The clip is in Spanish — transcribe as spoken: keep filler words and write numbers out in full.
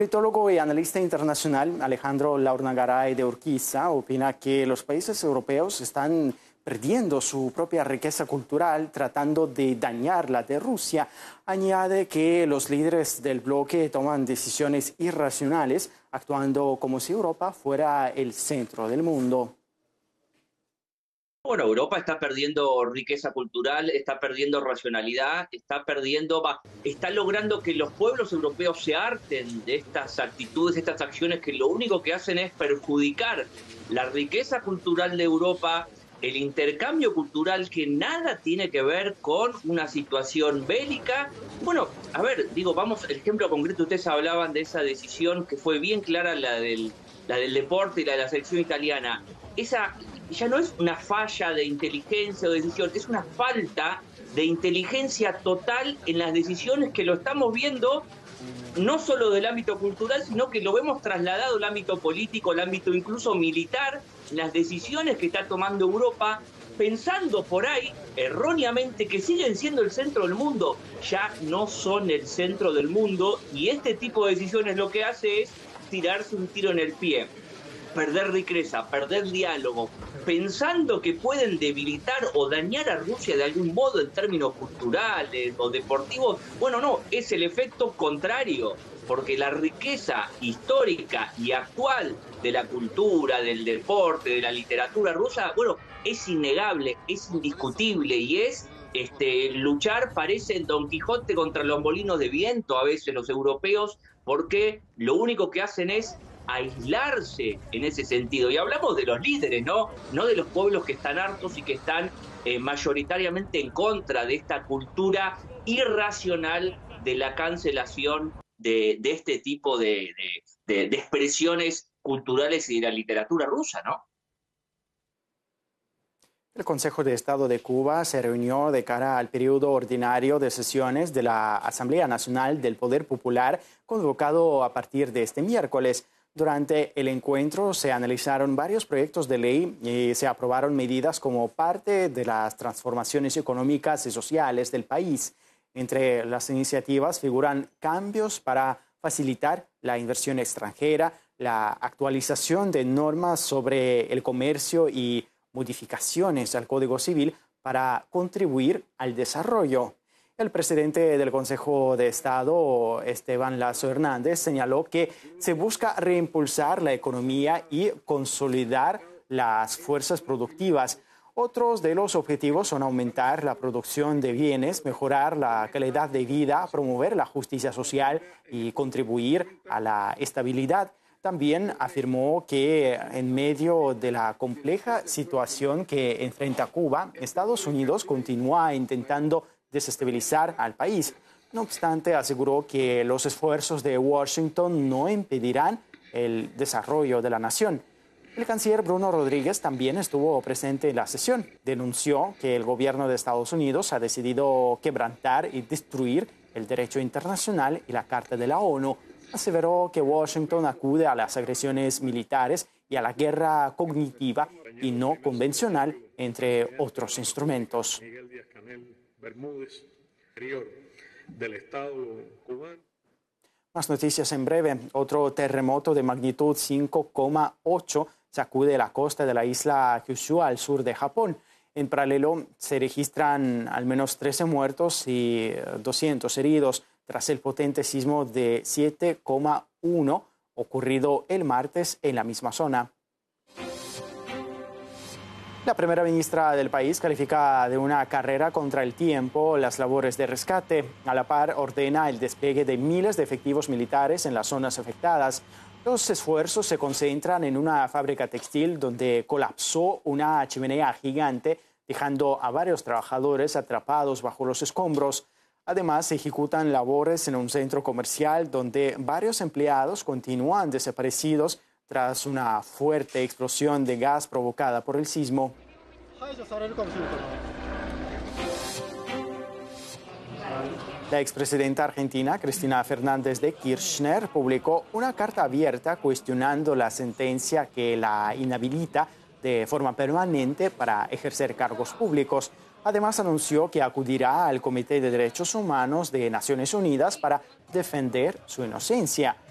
El politólogo y analista internacional Alejandro Laurnagaray de Urquiza opina que los países europeos están perdiendo su propia riqueza cultural tratando de dañar la de Rusia. Añade que los líderes del bloque toman decisiones irracionales, actuando como si Europa fuera el centro del mundo. Bueno, Europa está perdiendo riqueza cultural, está perdiendo racionalidad, está perdiendo, está logrando que los pueblos europeos se harten de estas actitudes, de estas acciones que lo único que hacen es perjudicar la riqueza cultural de Europa, el intercambio cultural que nada tiene que ver con una situación bélica. Bueno, a ver, digo, vamos, el ejemplo concreto, ustedes hablaban de esa decisión que fue bien clara, la del, la del deporte y la de la selección italiana. Esa ya no es una falla de inteligencia o decisión, es una falta de inteligencia total en las decisiones que lo estamos viendo, no solo del ámbito cultural, sino que lo vemos trasladado al ámbito político, al ámbito incluso militar, las decisiones que está tomando Europa, pensando por ahí, erróneamente, que siguen siendo el centro del mundo. Ya no son el centro del mundo, y este tipo de decisiones lo que hace es tirarse un tiro en el pie. Perder riqueza, perder diálogo, pensando que pueden debilitar o dañar a Rusia de algún modo en términos culturales o deportivos. Bueno, no, es el efecto contrario, porque la riqueza histórica y actual de la cultura, del deporte, de la literatura rusa, bueno, es innegable, es indiscutible y es este, luchar, parece Don Quijote contra los molinos de viento a veces los europeos, porque lo único que hacen es aislarse en ese sentido. Y hablamos de los líderes, ¿no? No de los pueblos que están hartos y que están eh, mayoritariamente en contra de esta cultura irracional de la cancelación de, de este tipo de, de, de, de expresiones culturales y de la literatura rusa, ¿no? El Consejo de Estado de Cuba se reunió de cara al periodo ordinario de sesiones de la Asamblea Nacional del Poder Popular, convocado a partir de este miércoles. Durante el encuentro se analizaron varios proyectos de ley y se aprobaron medidas como parte de las transformaciones económicas y sociales del país. Entre las iniciativas figuran cambios para facilitar la inversión extranjera, la actualización de normas sobre el comercio y modificaciones al Código Civil para contribuir al desarrollo. El presidente del Consejo de Estado, Esteban Lazo Hernández, señaló que se busca reimpulsar la economía y consolidar las fuerzas productivas. Otros de los objetivos son aumentar la producción de bienes, mejorar la calidad de vida, promover la justicia social y contribuir a la estabilidad. También afirmó que en medio de la compleja situación que enfrenta Cuba, Estados Unidos continúa intentando desestabilizar al país. No obstante, aseguró que los esfuerzos de Washington no impedirán el desarrollo de la nación. El canciller Bruno Rodríguez también estuvo presente en la sesión. Denunció que el gobierno de Estados Unidos ha decidido quebrantar y destruir el derecho internacional y la Carta de la ONU. Aseveró que Washington acude a las agresiones militares y a la guerra cognitiva y no convencional, entre otros instrumentos. Bermúdez, exterior del Estado cubano. Más noticias en breve. Otro terremoto de magnitud cinco coma ocho sacude la costa de la isla Kyushu al sur de Japón. En paralelo, se registran al menos trece muertos y doscientos heridos tras el potente sismo de siete coma uno ocurrido el martes en la misma zona. La primera ministra del país califica de una carrera contra el tiempo las labores de rescate. A la par, ordena el despliegue de miles de efectivos militares en las zonas afectadas. Los esfuerzos se concentran en una fábrica textil donde colapsó una chimenea gigante, dejando a varios trabajadores atrapados bajo los escombros. Además, se ejecutan labores en un centro comercial donde varios empleados continúan desaparecidos tras una fuerte explosión de gas provocada por el sismo. La expresidenta argentina Cristina Fernández de Kirchner publicó una carta abierta cuestionando la sentencia que la inhabilita de forma permanente para ejercer cargos públicos. Además, anunció que acudirá al Comité de Derechos Humanos de Naciones Unidas para defender su inocencia.